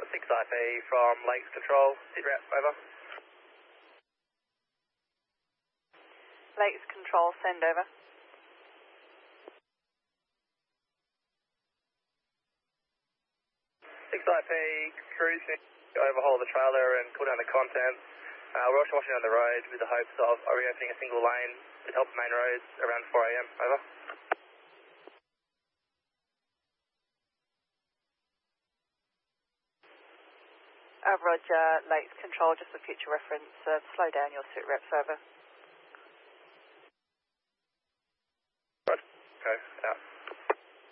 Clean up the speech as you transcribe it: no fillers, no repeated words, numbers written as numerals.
6IP from Lakes Control, sit rep, over. Lakes Control, send over. 6IP, cruise to overhaul the trailer and cool down the contents. We're also washing on the road with the hopes of reopening a single lane with help of main roads around 4 AM, over. Roger, Lakes Control, just for future reference, slow down your sit reps, over.